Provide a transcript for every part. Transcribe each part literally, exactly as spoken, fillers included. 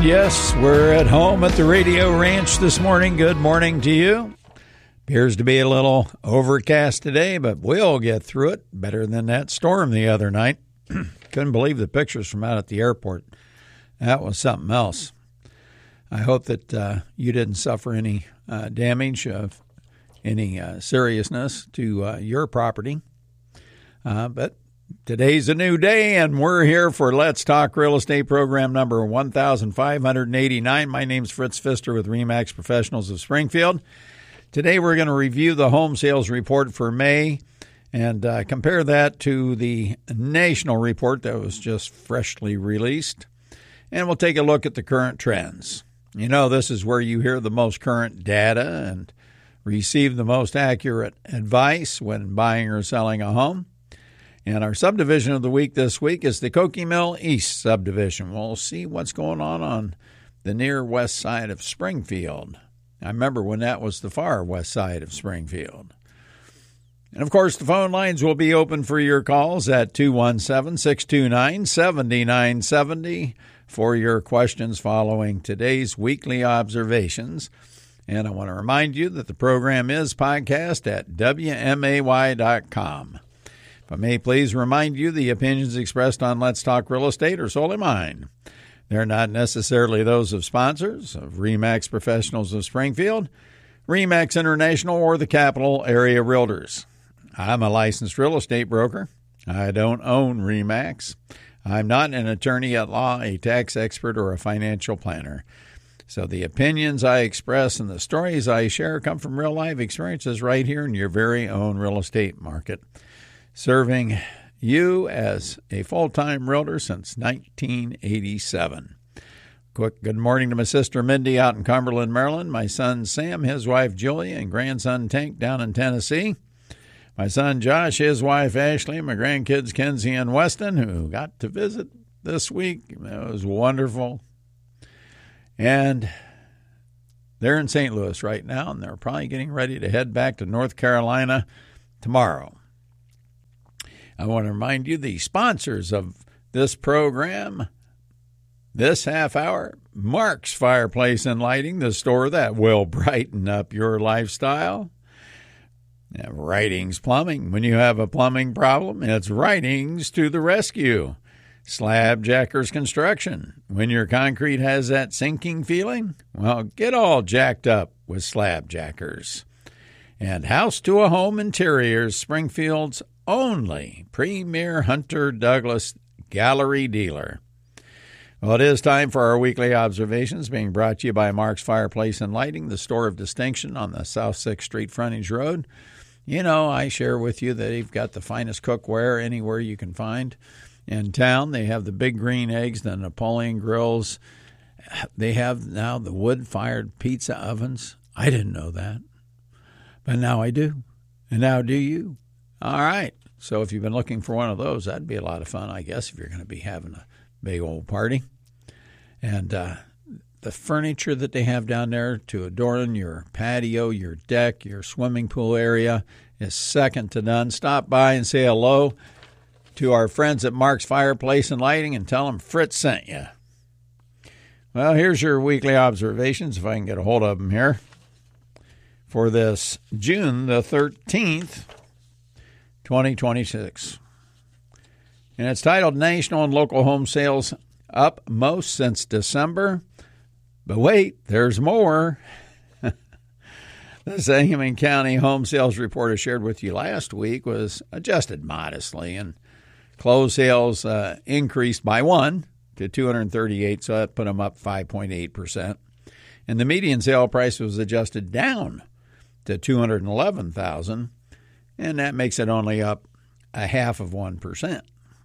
Yes, we're at home at the Radio Ranch this morning. Good morning to you. Appears to be a little overcast today, but we'll get through it. Better than that storm the other night. Couldn't believe the pictures from out at the airport. That was something else. I hope that uh, you didn't suffer any uh, damage of any uh, seriousness to uh, your property. Uh, but today's a new day, and we're here for Let's Talk Real Estate program number one thousand five hundred eighty-nine. My name's Fritz Pfister with RE/MAX Professionals of Springfield. Today we're going to review the home sales report for May and uh, compare that to the national report that was just freshly released. And we'll take a look at the current trends. You know, this is where you hear the most current data and receive the most accurate advice when buying or selling a home. And our subdivision of the week this week is the Koke Mill East subdivision. We'll see what's going on on the near west side of Springfield. I remember when that was the far west side of Springfield. And, of course, the phone lines will be open for your calls at two one seven, six two nine, seven nine seven zero for your questions following today's weekly observations. And I want to remind you that the program is podcast at W M A Y dot com. If I may please remind you, the opinions expressed on Let's Talk Real Estate are solely mine. They're not necessarily those of sponsors, of RE/MAX Professionals of Springfield, RE/MAX International, or the Capital Area Realtors. I'm a licensed real estate broker. I don't own RE/MAX. I'm not an attorney at law, a tax expert, or a financial planner. So the opinions I express and the stories I share come from real-life experiences right here in your very own real estate market, serving you as a full-time realtor since nineteen eighty-seven. Quick good morning to my sister Mindy out in Cumberland, Maryland, my son Sam, his wife Julia, and grandson Tank down in Tennessee, my son Josh, his wife Ashley, my grandkids Kenzie and Weston, who got to visit this week. It was wonderful. And they're in Saint Louis right now, and they're probably getting ready to head back to North Carolina tomorrow. I want to remind you the sponsors of this program this half hour: Mark's Fireplace and Lighting, the store that will brighten up your lifestyle. Now, Writings Plumbing. When you have a plumbing problem, it's Writings to the rescue. Slab Jackers Construction. When your concrete has that sinking feeling, well, get all jacked up with Slab Jackers. And House to a Home Interiors, Springfield's only premier Hunter Douglas gallery dealer. Well, it is time for our weekly observations, being brought to you by Mark's Fireplace and Lighting, the store of distinction on the South sixth Street frontage road. You know, I share with you that they've got the finest cookware anywhere you can find in town. They have the big green eggs, the Napoleon grills. They have now the wood-fired pizza ovens. I didn't know that, but now I do. And now do you. All right. So if you've been looking for one of those, that'd be a lot of fun, I guess, if you're going to be having a big old party. And uh, the furniture that they have down there to adorn your patio, your deck, your swimming pool area is second to none. Stop by and say hello to our friends at Mark's Fireplace and Lighting and tell them Fritz sent you. Well, here's your weekly observations, if I can get a hold of them here, for this June the thirteenth, twenty twenty-six. And it's titled National and Local Home Sales Up Most Since December. But wait, there's more. The Sangamon County Home Sales Report I shared with you last week was adjusted modestly, and closed sales uh, increased by one to two hundred thirty-eight, so that put them up five point eight percent. And the median sale price was adjusted down to two hundred eleven thousand dollars, and that makes it only up a half of one percent.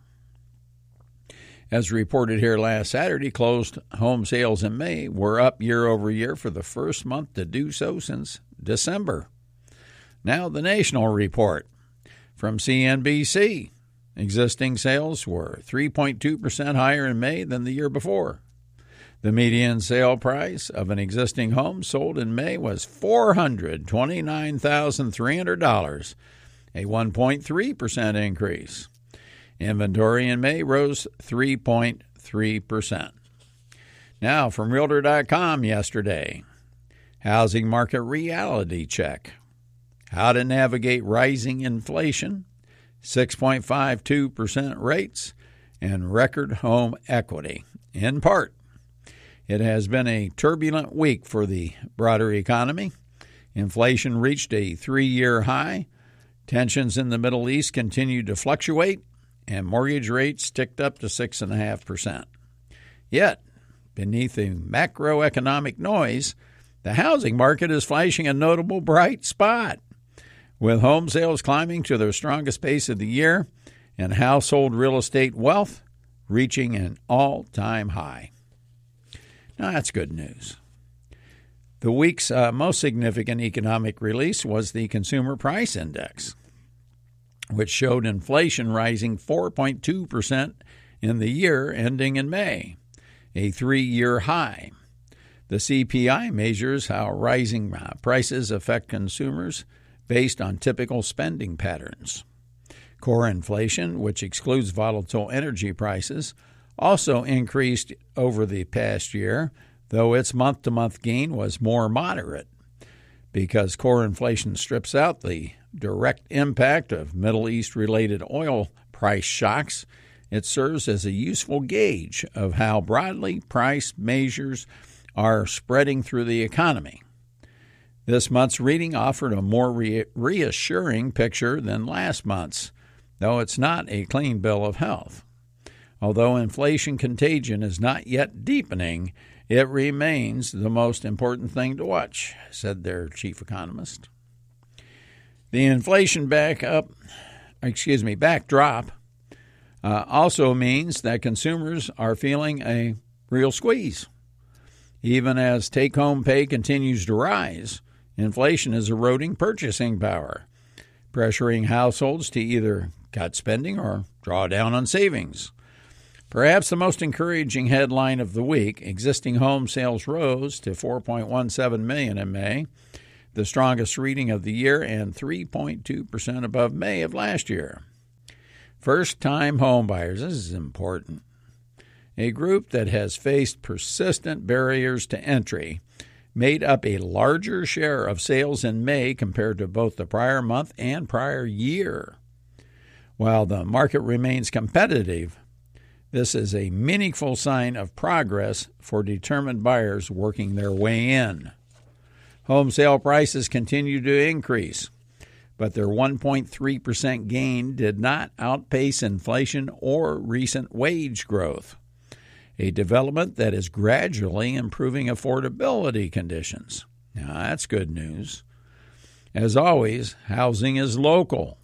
As reported here last Saturday, closed home sales in May were up year over year for the first month to do so since December. Now the national report from C N B C. Existing sales were three point two percent higher in May than the year before. The median sale price of an existing home sold in May was four hundred twenty-nine thousand three hundred dollars, a one point three percent increase. Inventory in May rose three point three percent. Now, from Realtor dot com yesterday, housing market reality check. How to navigate rising inflation, six point five two percent rates, and record home equity. In part, it has been a turbulent week for the broader economy. Inflation reached a three-year high. Tensions in the Middle East continued to fluctuate, and mortgage rates ticked up to six point five percent. Yet, beneath the macroeconomic noise, the housing market is flashing a notable bright spot, with home sales climbing to their strongest pace of the year and household real estate wealth reaching an all-time high. Now, that's good news. The week's uh, most significant economic release was the Consumer Price Index, which showed inflation rising four point two percent in the year ending in May, a three-year high. The C P I measures how rising uh, prices affect consumers based on typical spending patterns. Core inflation, which excludes volatile energy prices, also increased over the past year, though its month-to-month gain was more moderate. Because core inflation strips out the direct impact of Middle East-related oil price shocks, it serves as a useful gauge of how broadly price measures are spreading through the economy. This month's reading offered a more re- reassuring picture than last month's, though it's not a clean bill of health. Although inflation contagion is not yet deepening, it remains the most important thing to watch, said their chief economist. The inflation back up, excuse me, backdrop uh, also means that consumers are feeling a real squeeze. Even as take-home pay continues to rise, inflation is eroding purchasing power, pressuring households to either cut spending or draw down on savings. Perhaps the most encouraging headline of the week, existing home sales rose to four point one seven million in May, the strongest reading of the year and three point two percent above May of last year. First-time homebuyers, this is important. A group that has faced persistent barriers to entry made up a larger share of sales in May compared to both the prior month and prior year. While the market remains competitive, this is a meaningful sign of progress for determined buyers working their way in. Home sale prices continue to increase, but their one point three percent gain did not outpace inflation or recent wage growth, a development that is gradually improving affordability conditions. Now, that's good news. As always, housing is local.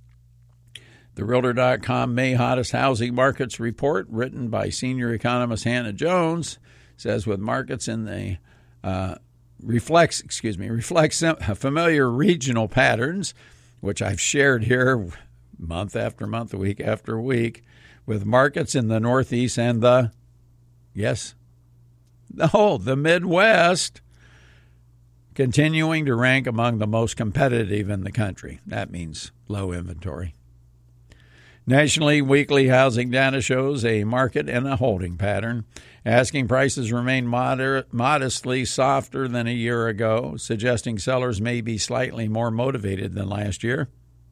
The Realtor dot com May Hottest Housing Markets Report, written by senior economist Hannah Jones, says with markets in the uh, reflects, excuse me, reflects familiar regional patterns, which I've shared here month after month, week after week, with markets in the Northeast and the, yes, oh, the Midwest, continuing to rank among the most competitive in the country. That means low inventory. Nationally, weekly housing data shows a market and a holding pattern. Asking prices remain moder- modestly softer than a year ago, suggesting sellers may be slightly more motivated than last year.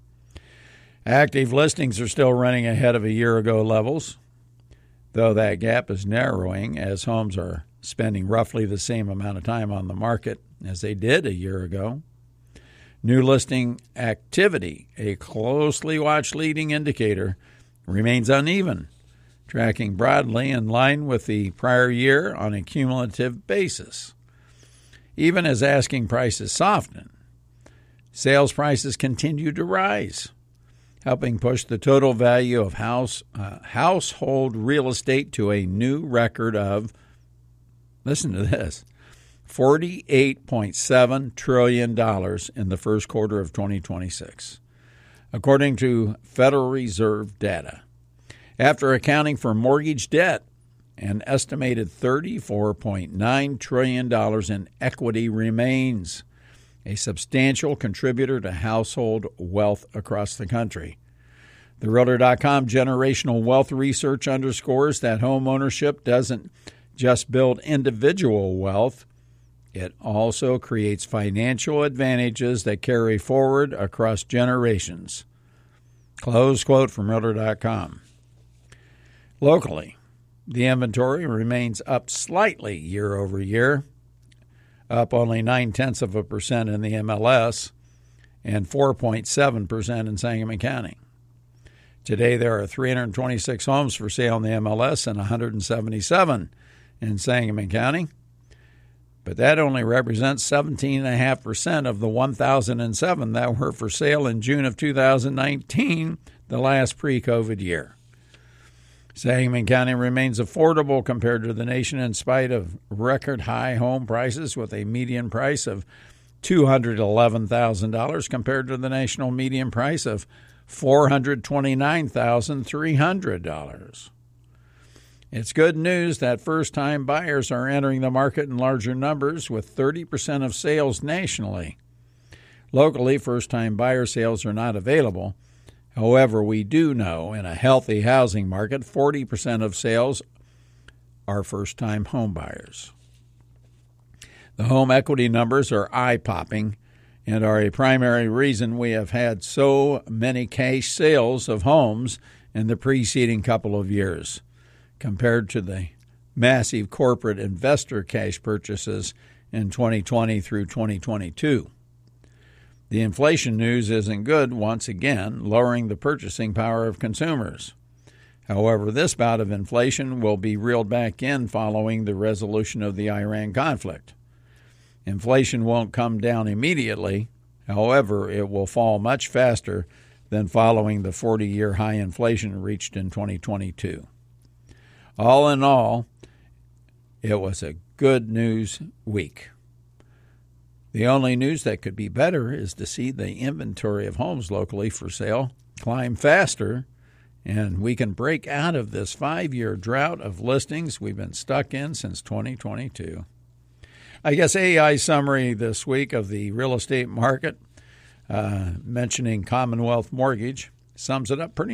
Active listings are still running ahead of a year ago levels, though that gap is narrowing as homes are spending roughly the same amount of time on the market as they did a year ago. New listing activity, a closely watched leading indicator, remains uneven, tracking broadly in line with the prior year on a cumulative basis. Even as asking prices soften, sales prices continue to rise, helping push the total value of house uh, household real estate to a new record of, listen to this, forty-eight point seven trillion dollars in the first quarter of twenty twenty-six, according to Federal Reserve data. After accounting for mortgage debt, an estimated thirty-four point nine trillion dollars in equity remains, a substantial contributor to household wealth across the country. The Realtor dot com generational wealth research underscores that home ownership doesn't just build individual wealth, it also creates financial advantages that carry forward across generations. Close quote from Realtor dot com. Locally, the inventory remains up slightly year over year, up only nine-tenths of a percent in the M L S and four point seven percent in Sangamon County. Today, there are three hundred twenty-six homes for sale in the M L S and one hundred seventy-seven in Sangamon County, but that only represents seventeen point five percent of the one thousand seven that were for sale in June of two thousand nineteen, the last pre-COVID year. Sangamon County remains affordable compared to the nation in spite of record-high home prices, with a median price of two hundred eleven thousand dollars compared to the national median price of four hundred twenty-nine thousand three hundred dollars. It's good news that first-time buyers are entering the market in larger numbers, with thirty percent of sales nationally. Locally, first-time buyer sales are not available. However, we do know in a healthy housing market, forty percent of sales are first-time home buyers. The home equity numbers are eye-popping and are a primary reason we have had so many cash sales of homes in the preceding couple of years, compared to the massive corporate investor cash purchases in twenty twenty through twenty twenty-two. The inflation news isn't good, once again, lowering the purchasing power of consumers. However, this bout of inflation will be reeled back in following the resolution of the Iran conflict. Inflation won't come down immediately. However, it will fall much faster than following the forty-year high inflation reached in twenty twenty-two. All in all, it was a good news week. The only news that could be better is to see the inventory of homes locally for sale climb faster, and we can break out of this five-year drought of listings we've been stuck in since twenty twenty-two. I guess A I summary this week of the real estate market, uh, mentioning Commonwealth Mortgage, sums it up pretty